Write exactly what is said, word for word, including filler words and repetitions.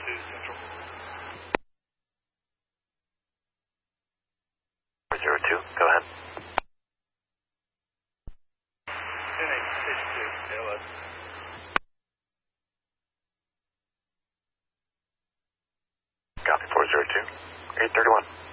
two Central. four zero two, go ahead. ten eight H two, A L S. Copy four zero two, eight thirty-one.